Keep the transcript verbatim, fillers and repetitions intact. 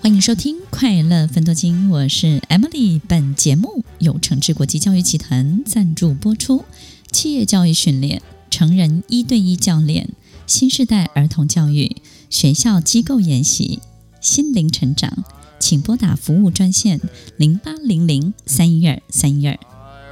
欢迎收听快乐分多金，我是 Emily。 本节目由诚志国际教育集团赞助播出。企业教育训练、成人一对一教练、新世代儿童教育、学校机构研习、心灵成长，请拨打服务专线零八零零三一二三一二。